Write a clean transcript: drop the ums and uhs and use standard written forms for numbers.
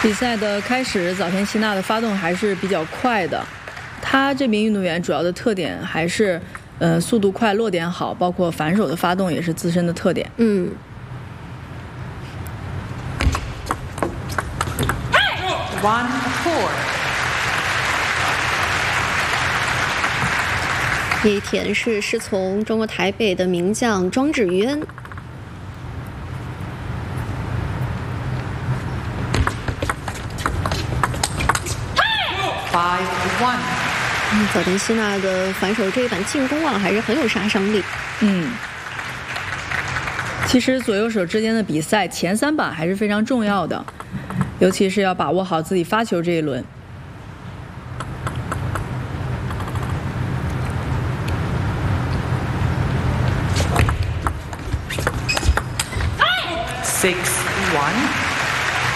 比赛的开始，早田希娜的发动还是比较快的。她这名运动员主要的特点还是，速度快、落点好，包括反手的发动也是自身的特点。 1-4。 叶一田是从中国台北的名将庄智余恩。 5-1。 早田希娜的反手这一板进攻还是很有杀伤力。 其实左右手之间的比赛前3板还是非常重要的，尤其是要把握好自己发球这一轮。 6-1。